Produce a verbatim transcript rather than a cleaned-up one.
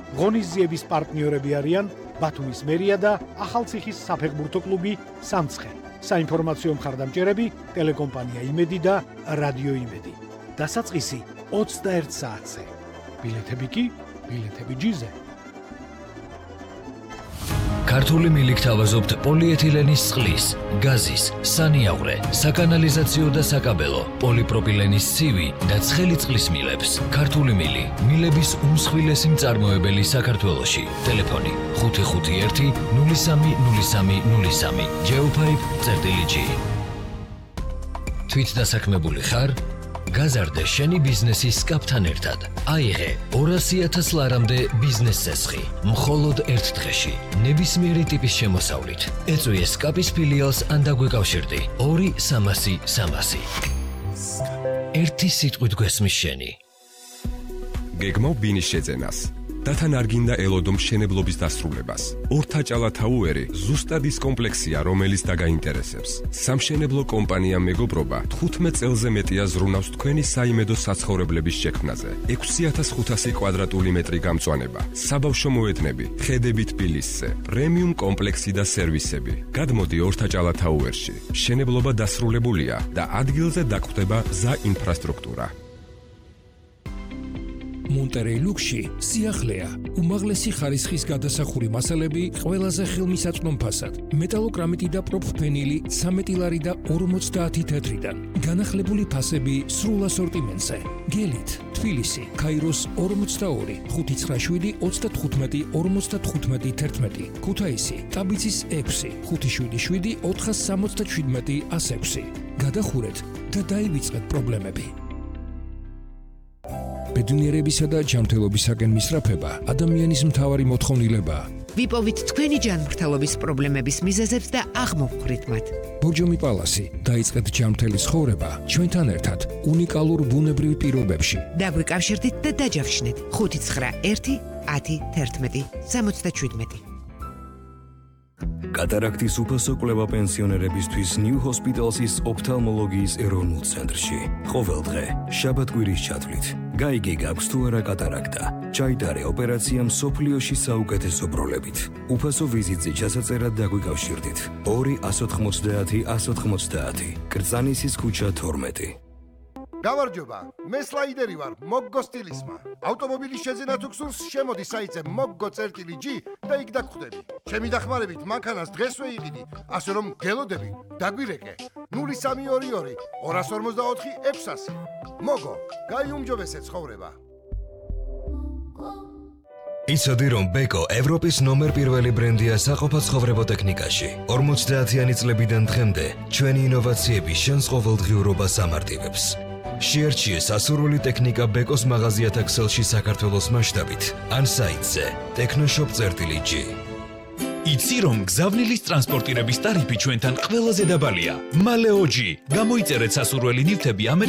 ღონისძიების პარტნიორები არიან ბათუმის მერია და ახალციხის საფეხბურთო კლუბი სამცხე. საინფორმაციო მხარდამჭერები ტელეკომპანია იმედი და რადიო იმედი. დასაწყისი ოცდაერთ საათზე. ბილეთები კი ბილეთები ჯიზე. ქართული მილიქ თავაზობთ პოლიეთილენის წყლის, გაზის, სანიავრე, საკანალიზაციო და საკაბელო, პოლიპროპილენის ცივი და ცხელი წყლის მილებს. ქართული მილი, მილების უმსხვილესი მწარმოებელი საქართველოში. ტელეფონი ხუთი ხუთი ერთი ნული სამი ნული სამი ნული სამი. ჯეოფაიფ წერტილი ჯი. თვით დასაქმებული ხარ? გაზარდე შენი ბიზნესის სკაპთან ერთად. აიღე ორასი ათას ლარამდე ბიზნეს წესხი. მხოლოდ ერთ დღეში. ნებისმიერი ტიპის შემოსავლით. ეწვიე სკაპის ფილიალს ან დაგვეკავშირდი. ორი სამასი სამასი. ერთი სიტყვით გვესმის შენი. გეგმავ ბინის შეძენას. და თან არ გინდა ელოდო მშენებლობის დასრულებას. ორთაჭალა თაუერი ზუსტად ის კომპლექსია, რომელიც დაგაინტერესებს. სამშენებლო კომპანია მეგობრობა თხუთმეტ წელზე მეტია ზრუნავს თქვენი საიმედო საცხოვრებლების შექმნაზე. ექვსი ათას ხუთასი კვადრატული მეტრი გამწვანება, საბავშვო მოედნები, ხედები თბილისზე, პრემიუმ კომპლექსი და სერვისები. გადმოდი ორთაჭალა თაუერში. მშენებლობა დასრულებულია და ადგილზე დაგხვდება გზა ინფრასტრუქტურა. მონტერეი ლუქსში სიახლეა, უმაღლესი ხარისხის გადასახური მასალები ყველაზე ხელმისაწვდომ ფასად, მეტალოკრამიტი და პროფფენილი ცამეტი ლარი და ორმოცდაათი თეთრიდან, განახლებული ფასები სრულ ასორტიმენტზე. გელით, თბილისი, ქაიროს ორმოცდაორი, ხუთი ცხრა შვიდი ოცდათხუთმეტი ორმოცდათხუთმეტი თერთმეტი, ქუთაისი, ტაბიცის ექვსი, ხუთი შვიდი შვიდი ოთხას სამოცდაშვიდმეტი ას ექვსი. გადახურეთ და დაივიწყეთ პრობლემები. ბედნიერებისა და ჯანმრთელობისაკენ მისწრაფება ადამიანის მთავარი მოთხოვნილებაა. ვიპოვით თქვენი ჯანმრთელობის პრობლემების მიზეზებს და აღმოვხვრით მათ. ბორჯომი პალასი, დაიწყეთ ჯანმრთელი ცხოვრება ჩვენთან ერთად უნიკალურ ბუნებრივ პირობებში. დაგვიკავშირდით და დაჯავშნით ხუთი ცხრა ერთი ათი თერთმეტი სამოცდაშვიდმეტი. კატარაქტის უფასო კვლევა პენსიონერებისთვის ნიუ ჰოსპიტალსის ოფთალმოლოგიის ეროვნულ ცენტრში. ყოველდღე, შაბათ-კვირის ჩათვლით. გაიგე გაქვს თუ არა კატარაქტა. ჩაიტარე ოპერაცია მსოფლიოში საუკეთესო პროლებით. უფასო ვიზიტზე ჩასაწერად დაგვიკავშირდით. ორი ას ოთხმოცდაათი ას ოთხმოცდაათი. კრწანისის ქუჩა თორმეტი. გამარჯობა, მე სლაიდერი ვარ, მოგგო სტილისმა. ავტომობილის შეძენა თუ გსურს, შემოდი საიტზე მოგგო წერტილი ჯი და იქ დაგხვდები. ჩემი დახმარებით მანქანას დღესვე იყიდი, ასე რომ გელოდები, დაგვირეკე. ნული სამი ორი ორი ორას ორმოცდაოთხი ექვსასი. მოგო, გაიუმჯობესე ცხოვრება. იცოდი რომ ბეკო ევროპის ნომერ პირველი ბრენდია საყოფაცხოვრებო ტექნიკაში. ორმოცდაათიანი წლებიდან დღემდე ჩვენი ინოვაციები შენს ყოველდღიურობას ამარტივებს. შეერჩიე სასურველი ტექნიკა ბეკოს მაღაზიათა ქსელში საქართველოს მასშტაბით ან საიტზე ტექნოშოპ წერტილი ჯი. იცი რომ გზავნილის ტრანსპორტირების ტარიფი ჩვენთან ყველაზე დაბალია. მალეო ჯი, გამოიწერეთ სასურველი ნივთები